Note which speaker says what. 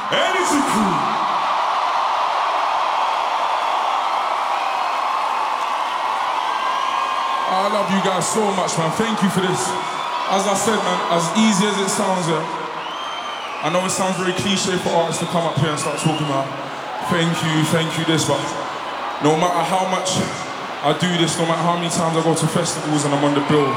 Speaker 1: Energy Crew. I love you guys so much, man. Thank you for this. As I said, man, as easy as it sounds, I know it sounds very cliche for artists to come up here and start talking about thank you, this, but no matter how much I do this, no matter how many times I go to festivals and I'm on the bill,